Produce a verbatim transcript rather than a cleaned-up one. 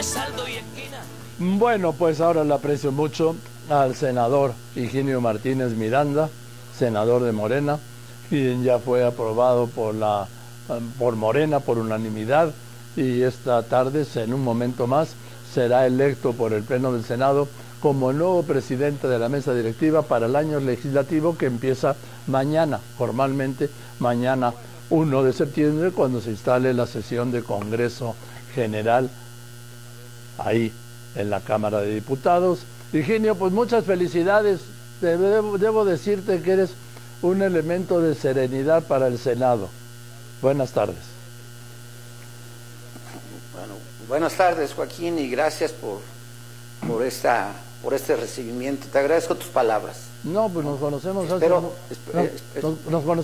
de saldo y esquina. Bueno, pues ahora le aprecio mucho al senador Higinio Martínez Miranda, senador de Morena, quien ya fue aprobado por la por Morena por unanimidad, y esta tarde, en un momento más, será electo por el Pleno del Senado como el nuevo presidente de la mesa directiva para el año legislativo que empieza mañana, formalmente mañana primero de septiembre, cuando se instale la sesión de Congreso General ahí en la Cámara de Diputados. Higinio, pues muchas felicidades. Debo, debo decirte que eres un elemento de serenidad para el Senado. Buenas tardes. Bueno, buenas tardes, Joaquín, y gracias por, por, esta, por este recibimiento. Te agradezco tus palabras. No, pues nos conocemos hace... Espero, no, esp- nos, nos conocemos